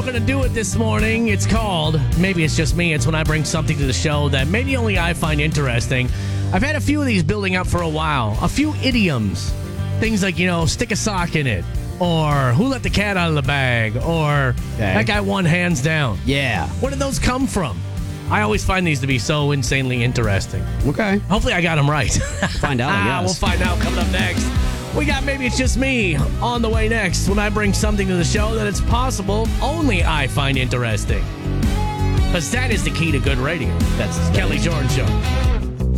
going to do it this morning. It's called Maybe It's Just Me. It's when I bring something to the show that maybe only I find interesting. I've had a few of these building up for a while. A few idioms. Things like, stick a sock in it. Or who let the cat out of the bag? Or that guy won hands down. Yeah. Where did those come from? I always find these to be so insanely interesting. Okay. Hopefully I got them right. Find out, I guess. We'll find out coming up next. We got Maybe It's Just Me on the way next when I bring something to the show that it's possible only I find interesting. Because that is the key to good radio. That's Kelly Jordan Show.